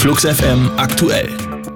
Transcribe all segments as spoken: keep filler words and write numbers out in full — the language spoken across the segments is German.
Flux F M aktuell.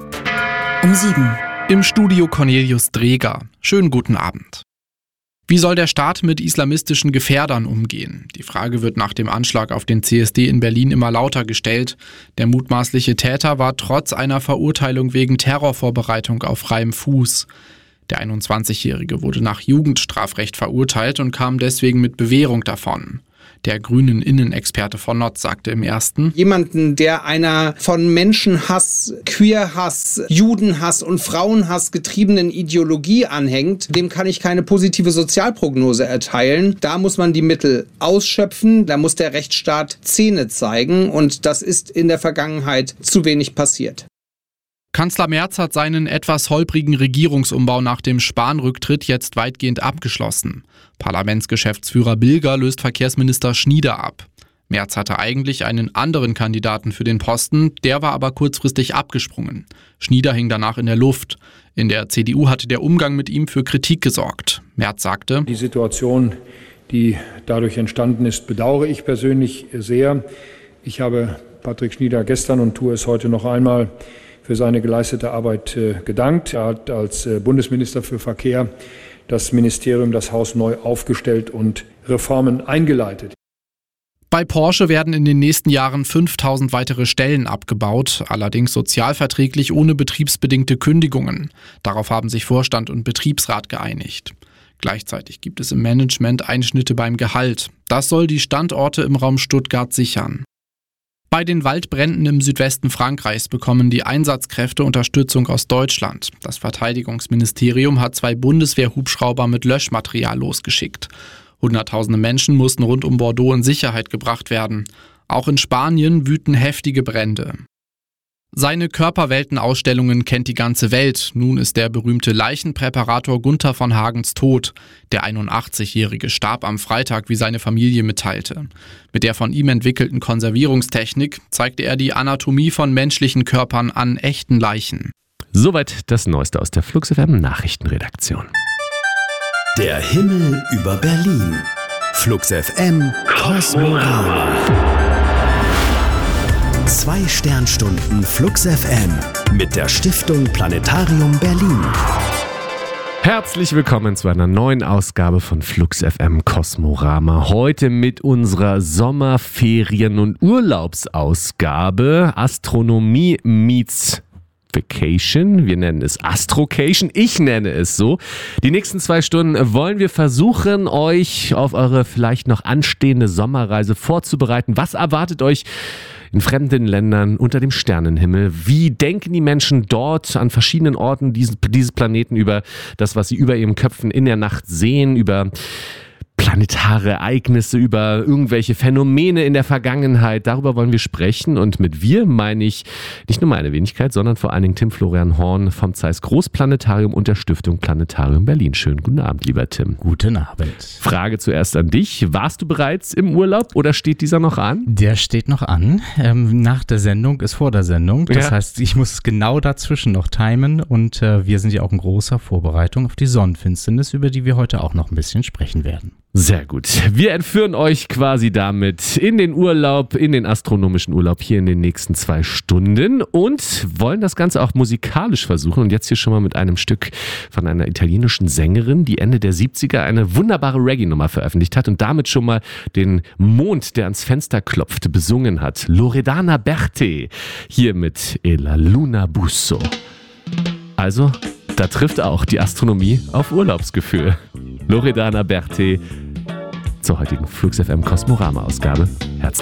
Um sieben. Im Studio Cornelius Dreger. Schönen guten Abend. Wie soll der Staat mit islamistischen Gefährdern umgehen? Die Frage wird nach dem Anschlag auf den C S D in Berlin immer lauter gestellt. Der mutmaßliche Täter war trotz einer Verurteilung wegen Terrorvorbereitung auf freiem Fuß. Der einundzwanzigjährige wurde nach Jugendstrafrecht verurteilt und kam deswegen mit Bewährung davon. Der grünen Innenexperte von Notz sagte im ersten: Jemanden, der einer von Menschenhass, Queerhass, Judenhass und Frauenhass getriebenen Ideologie anhängt, dem kann ich keine positive Sozialprognose erteilen. Da muss man die Mittel ausschöpfen, da muss der Rechtsstaat Zähne zeigen und das ist in der Vergangenheit zu wenig passiert. Kanzler Merz hat seinen etwas holprigen Regierungsumbau nach dem Spahn-Rücktritt jetzt weitgehend abgeschlossen. Parlamentsgeschäftsführer Bilger löst Verkehrsminister Schnieder ab. Merz hatte eigentlich einen anderen Kandidaten für den Posten, der war aber kurzfristig abgesprungen. Schnieder hing danach in der Luft. In der C D U hatte der Umgang mit ihm für Kritik gesorgt. Merz sagte: Die Situation, die dadurch entstanden ist, bedauere ich persönlich sehr. Ich habe Patrick Schnieder gestern und tue es heute noch einmal für seine geleistete Arbeit äh, gedankt. Er hat als äh, Bundesminister für Verkehr das Ministerium, das Haus neu aufgestellt und Reformen eingeleitet. Bei Porsche werden in den nächsten Jahren fünftausend weitere Stellen abgebaut, allerdings sozialverträglich ohne betriebsbedingte Kündigungen. Darauf haben sich Vorstand und Betriebsrat geeinigt. Gleichzeitig gibt es im Management Einschnitte beim Gehalt. Das soll die Standorte im Raum Stuttgart sichern. Bei den Waldbränden im Südwesten Frankreichs bekommen die Einsatzkräfte Unterstützung aus Deutschland. Das Verteidigungsministerium hat zwei Bundeswehr-Hubschrauber mit Löschmaterial losgeschickt. Hunderttausende Menschen mussten rund um Bordeaux in Sicherheit gebracht werden. Auch in Spanien wüten heftige Brände. Seine Körperweltenausstellungen kennt die ganze Welt. Nun ist der berühmte Leichenpräparator Gunther von Hagens tot. Der einundachtzigjährige starb am Freitag, wie seine Familie mitteilte. Mit der von ihm entwickelten Konservierungstechnik zeigte er die Anatomie von menschlichen Körpern an echten Leichen. Soweit das Neueste aus der Flux F M Nachrichtenredaktion. Der Himmel über Berlin. Flux F M Kosmorama. Zwei Sternstunden Flux F M mit der Stiftung Planetarium Berlin. Herzlich willkommen zu einer neuen Ausgabe von Flux F M Kosmorama. Heute mit unserer Sommerferien- und Urlaubsausgabe Astronomie meets Vacation. Wir nennen es Astrocation. Ich nenne es so. Die nächsten zwei Stunden wollen wir versuchen, euch auf eure vielleicht noch anstehende Sommerreise vorzubereiten. Was erwartet euch in fremden Ländern unter dem Sternenhimmel? Wie denken die Menschen dort an verschiedenen Orten dieses, dieses Planeten über das, was sie über ihren Köpfen in der Nacht sehen, über planetare Ereignisse, über irgendwelche Phänomene in der Vergangenheit? Darüber wollen wir sprechen und mit wir meine ich nicht nur meine Wenigkeit, sondern vor allen Dingen Tim Florian Horn vom Zeiss Großplanetarium und der Stiftung Planetarium Berlin. Schönen guten Abend, lieber Tim. Guten Abend. Frage zuerst an dich. Warst du bereits im Urlaub oder steht dieser noch an? Der steht noch an. Ähm, nach der Sendung ist vor der Sendung. Das Ja. heißt, ich muss genau dazwischen noch timen und äh, wir sind ja auch in großer Vorbereitung auf die Sonnenfinsternis, über die wir heute auch noch ein bisschen sprechen werden. Sehr gut. Wir entführen euch quasi damit in den Urlaub, in den astronomischen Urlaub hier in den nächsten zwei Stunden und wollen das Ganze auch musikalisch versuchen. Und jetzt hier schon mal mit einem Stück von einer italienischen Sängerin, die Ende der siebziger eine wunderbare Reggae-Nummer veröffentlicht hat und damit schon mal den Mond, der ans Fenster klopft, besungen hat. Loredana Berthe, hier mit E la Luna Busso. Also, da trifft auch die Astronomie auf Urlaubsgefühl. Loredana Berthe zur heutigen Flux F M Kosmorama Ausgabe. Herzlich